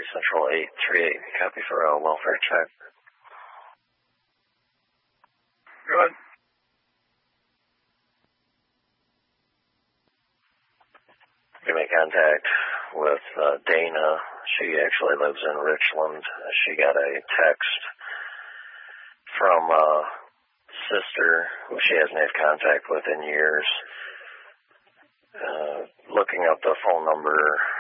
Central 838, copy for a welfare check. Good. You make contact with Dana. She actually lives in Richland. She got a text from a sister who she hasn't had contact with in years. Looking up the phone number